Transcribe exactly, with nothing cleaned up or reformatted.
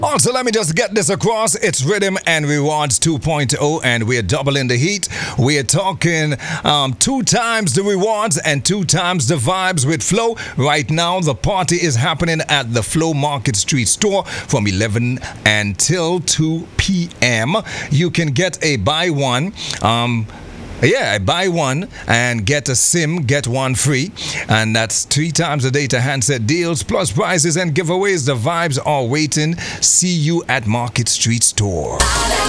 Also, let me just get this across. It's Rhythm and Rewards 2.0, and we're doubling the heat. We're talking um, two times the rewards and two times the vibes with Flow. Right now, the party is happening at the Flow Market Street store from eleven until two p.m. You can get a buy one. Um, Yeah, buy one and get a SIM, get one free. And that's three times the data handset deals, plus prizes and giveaways. The vibes are waiting. See you at Market Street Store.